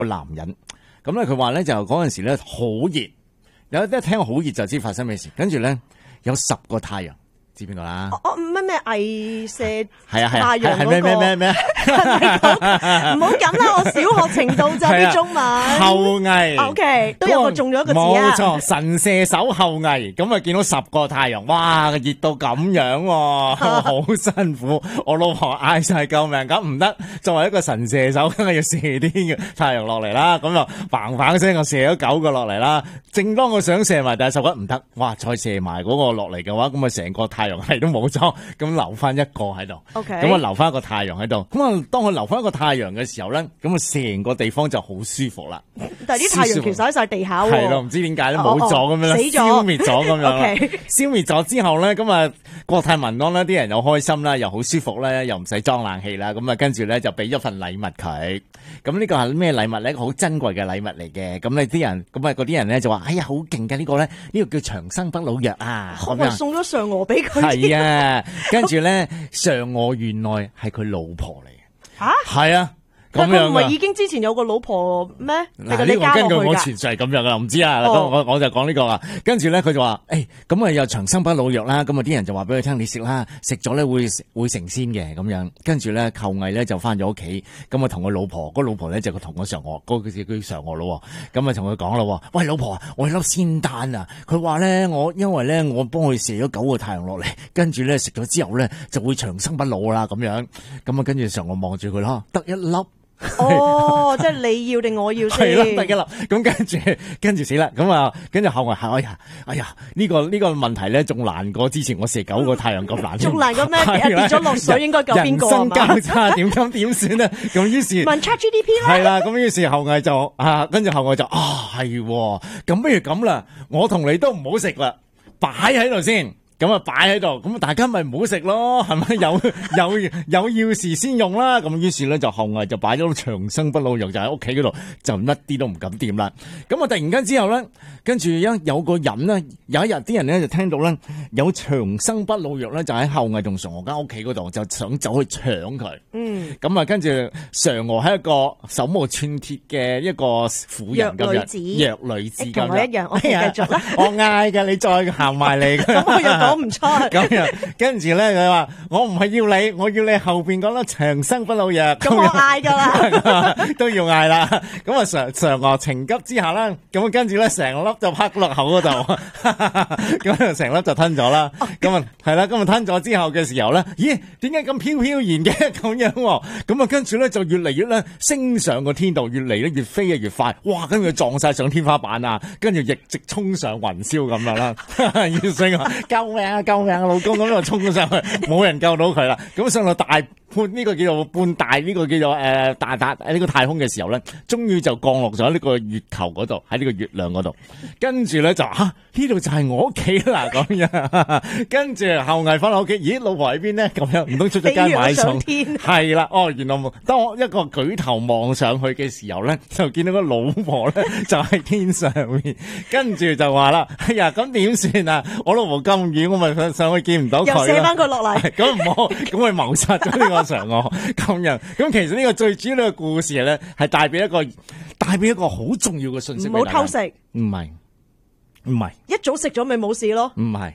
個男人。咁咧佢話咧就嗰陣時咧好熱，有一聽好熱就知發生咩事。跟住咧有10個太陽。知邊個啦？ 咩偽射係啊太陽係咩？ 唔好咁啦，我小學程度就啲中文。 後羿 ，OK 都有個中咗一個字啊。 冇錯，神射手後羿，咁啊見到10個太陽，哇熱到咁樣喎，好辛苦。我老婆嗌晒救命，咁唔得。作為一個神射手，梗係要射啲嘅太陽落嚟啦。咁就嘭嘭聲，我射咗9個落嚟啦。正當我想射埋第10個唔得，哇再射埋嗰個落嚟嘅話，咁啊成個太陽系都冇咗，咁留翻一個喺度。 OK， 咁啊留翻一個太陽喺度。咁啊當我留翻一個太陽嘅時候咧，咁啊成個地方就好舒服啦。 但係啲太陽其實喺晒地下喎。 係咯，唔知點解咧冇咗咁樣啦， 死咗消滅咗咁樣啦。 Okay 消滅咗之後咧，咁啊國泰民安啦，啲人又開心啦，又好舒服咧，又唔使裝冷氣啦。咁啊跟住咧就俾咗份禮物佢。咁呢個係咩禮物咧？好珍貴嘅禮物嚟嘅。咁你啲人，咁啊嗰啲人咧就話：哎呀，好勁嘅呢個咧，呢個叫長生不老藥啊！ 我咪送咗嫦娥俾佢。 係啊，跟住咧嫦娥原來係佢老婆嚟嘅。 吓？ 係啊。 但佢唔係已經之前有個老婆咩？ 嗱，呢個根據我傳述係咁樣噶，唔知啊。我就講呢個啦。跟住咧，佢就話：咁啊有長生不老藥啦。咁啊啲人就話俾佢聽，你食啦，食咗咧會成仙嘅咁樣。跟住咧，寇毅咧就翻咗屋企，咁啊同佢老婆，個老婆咧就同個嫦娥，嗰個叫嫦娥咯。咁啊同佢講咯，喂老婆，我係粒仙丹啊。佢話咧，因為咧我幫佢射咗9個太陽落嚟，跟住咧食咗之後咧就會長生不老啦咁樣。咁啊跟住嫦娥望住佢啦，得一粒。 哦，即係你要定我要先？ 係咯，得一粒。咁跟住死啦。咁啊，跟住後來係哎呀，呢個問題咧，仲難過之前我射9個太陽咁難。 仲難過咩？跌咗落水應該救邊個啊？ 人生交叉點算咧？咁於是問 ChatGPT 啦。 係啦，咁於是後羿就跟住後羿就係，咁不如咁啦，我同你都唔好食啦，擺喺度先。咁啊擺喺度，咁大家咪唔好食咯，係咪有要事先用啦？咁於是咧就後羿就擺咗長生不老藥就喺屋企嗰度，就乜啲都唔敢掂啦。咁啊突然間之後咧，跟住有個人咧，有一日啲人咧就聽到咧有長生不老藥咧，就喺後羿同嫦娥間屋企嗰度，就想走去搶佢。咁啊跟住嫦娥係一個手無寸鐵嘅一個婦人咁樣，弱女子咁樣。 同我一樣，我繼續啦。 我嗌嘅，你再行埋嚟嘅。 講唔出咁樣，跟住咧佢話：我唔係要你，我要你後邊講得長生不老藥。 咁我嗌噶啦， 都要嗌啦。咁啊嫦娥情急之下啦，咁跟住咧成粒就拍落口嗰度，咁啊成粒就吞咗啦。咁啊係啦，咁啊吞咗之後嘅時候咧，咦？點解咁飄飄然嘅咁樣？咁啊跟住咧就越嚟越咧升上個天度，越嚟咧越飛啊越快。哇！跟住撞晒上天花板啊，跟住逆直衝上雲霄咁樣啦，要升啊！救命啊！老公咁就衝咗上去，冇人救到佢啦。咁上到大半呢個叫做半大呢個叫做大呢個太空嘅時候咧，終於就降落咗呢個月球嗰度，喺呢個月亮嗰度。跟住咧就呢度就係我屋企啦咁樣。跟住後羿翻到屋企，咦老婆喺邊呢？咁樣唔通出咗街買餸？係啦，原來當我一個舉頭望上去嘅時候咧，就見到個老婆咧就喺天上面。跟住就話啦：哎呀，咁點算啊？我老婆咁遠，我咪上去見唔到佢。 又射翻佢落嚟。 咁唔好，咁佢謀殺咗呢個嫦娥咁樣。咁其實呢個最主要嘅故事咧，係帶俾一個好重要嘅信息。唔好偷食。唔係， 一早食咗咪冇事咯。 唔係，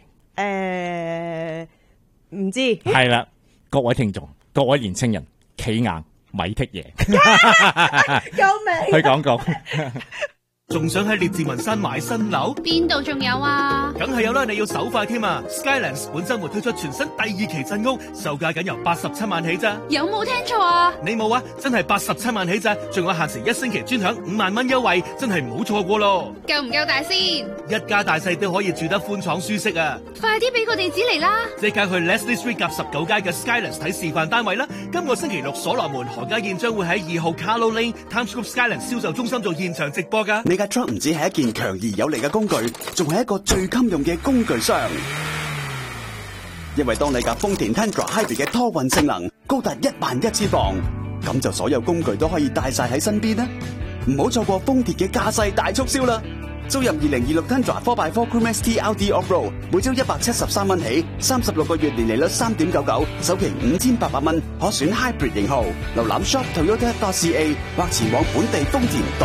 唔知。 係啦，各位聽眾，各位年青人，企硬咪剔嘢。 救命！ 去廣告。 仲想喺列治文山買新樓？ 邊度仲有啊？ 梗係有啦，你要手快添啊 ！Skylands 本周末推出全新第2期鎮屋，售價僅由87萬起咋？ 有冇聽錯啊？ 你冇啊，真係87萬起咋，仲有限時1星期專享5萬蚊優惠，真係唔好錯過咯！ 夠唔夠大先？ 一家大細都可以住得寬敞舒適啊！ 快啲俾個地址嚟啦！ 即刻去 Leslie Street 夾19街嘅 Skylands 睇示範單位啦！今個星期六所羅門何家燕將會喺2號 Carlo Lane Times Square Skylands 銷售中心做現場直播噶。 你架 truck 唔止係一件強而有力嘅工具，仲係一個最襟用嘅工具箱。因為當你架豐田 Tundra Hybrid 嘅拖運性能高達11000磅，咁就所有工具都可以帶晒喺身邊啦。唔好錯過豐田嘅駕駛大促銷啦！ 租入2026 Tundra 4x4 Crew Max TLD Off-Road， 每周173蚊起，36個月年利率3.99%，首期5800蚊，可選 Hybrid 型號。瀏覽 shop toyota.ca 或前往本地豐田